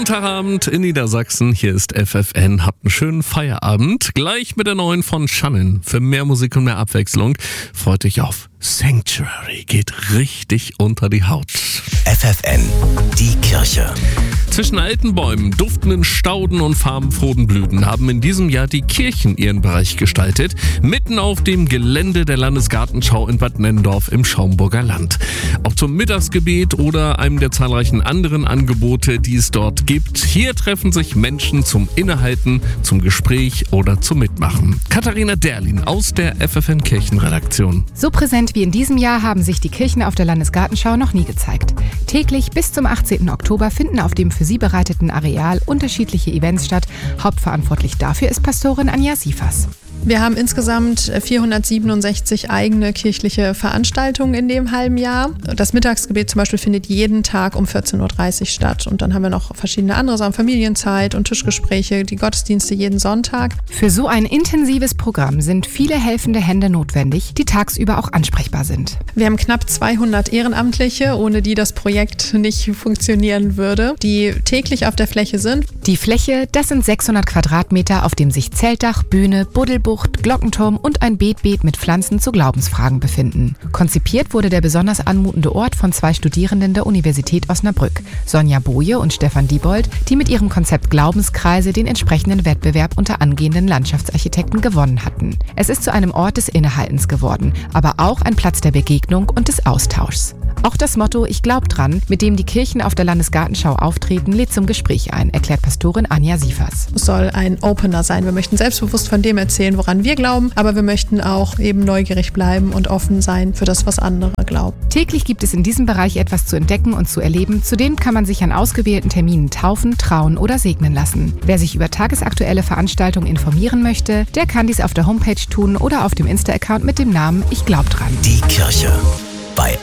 Montagabend in Niedersachsen, hier ist FFN. Habt einen schönen Feierabend. Gleich mit der neuen von Shannon. Für mehr Musik und mehr Abwechslung freut euch auf Sanctuary. Geht richtig unter die Haut. FFN, die Kirche. Zwischen alten Bäumen, duftenden Stauden und farbenfrohen Blüten haben in diesem Jahr die Kirchen ihren Bereich gestaltet. Mitten auf dem Gelände der Landesgartenschau in Bad Nenndorf im Schaumburger Land. Ob zum Mittagsgebet oder einem der zahlreichen anderen Angebote, die es dort gibt, hier treffen sich Menschen zum Innehalten, zum Gespräch oder zum Mitmachen. Katharina Derlin aus der FFN Kirchenredaktion. So präsent wie in diesem Jahr haben sich die Kirchen auf der Landesgartenschau noch nie gezeigt. Täglich bis zum 18. Oktober finden auf dem für sie bereiteten Areal unterschiedliche Events statt. Hauptverantwortlich dafür ist Pastorin Anja Siefers. Wir haben insgesamt 467 eigene kirchliche Veranstaltungen in dem halben Jahr. Das Mittagsgebet zum Beispiel findet jeden Tag um 14.30 Uhr statt. Und dann haben wir noch verschiedene andere Sachen, Familienzeit und Tischgespräche, die Gottesdienste jeden Sonntag. Für so ein intensives Programm sind viele helfende Hände notwendig, die tagsüber auch ansprechbar sind. Wir haben knapp 200 Ehrenamtliche, ohne die das Projekt nicht funktionieren würde, die täglich auf der Fläche sind. Die Fläche, das sind 600 Quadratmeter, auf dem sich Zeltdach, Bühne, Buddelbucht, Glockenturm und ein Beet mit Pflanzen zu Glaubensfragen befinden. Konzipiert wurde der besonders anmutende Ort von 2 Studierenden der Universität Osnabrück, Sonja Boje und Stefan Diebold, die mit ihrem Konzept Glaubenskreise den entsprechenden Wettbewerb unter angehenden Landschaftsarchitekten gewonnen hatten. Es ist zu einem Ort des Innehaltens geworden, aber auch ein Platz der Begegnung und des Austauschs. Auch das Motto „Ich glaub dran", mit dem die Kirchen auf der Landesgartenschau auftreten, lädt zum Gespräch ein, erklärt Pastorin Anja Siefers. Es soll ein Opener sein. Wir möchten selbstbewusst von dem erzählen, woran wir glauben, aber wir möchten auch eben neugierig bleiben und offen sein für das, was andere glauben. Täglich gibt es in diesem Bereich etwas zu entdecken und zu erleben. Zudem kann man sich an ausgewählten Terminen taufen, trauen oder segnen lassen. Wer sich über tagesaktuelle Veranstaltungen informieren möchte, der kann dies auf der Homepage tun oder auf dem Insta-Account mit dem Namen „Ich glaub dran". Die Kirche bei